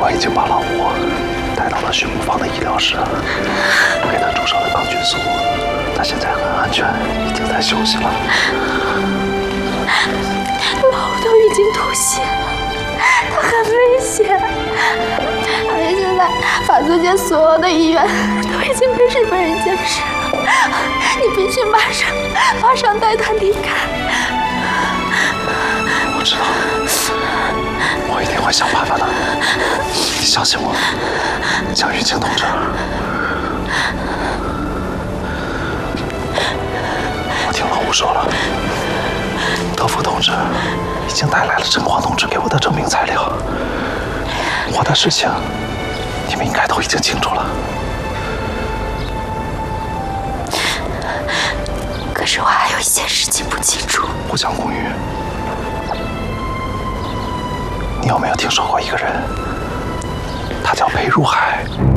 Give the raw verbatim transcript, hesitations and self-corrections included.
我已经把老吴带到了巡捕房的医疗室，给他注射了抗菌素，他现在很安全，已经在休息了。 老吴都已经吐血了，他很危险，而且现在法租界所有的医院都已经被日本人监视了，你必须马上马上带他离开。 我知道，我一定会想办法的，你相信我，江云清同志。我听老吴说了，德福同志已经带来了陈光同志给我的证明材料，我的事情你们应该都已经清楚了。 可是我还有一些事情不清楚。 沪江公寓，你有没有听说过一个人？他叫裴如海。